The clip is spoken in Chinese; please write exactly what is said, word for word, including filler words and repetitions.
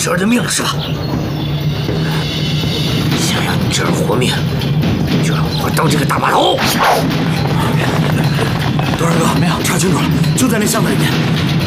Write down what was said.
侄儿的命了是吧？想要你侄儿活命，就让我当这个大码头。 多少哥，没有，查清楚了，就在那巷子里面。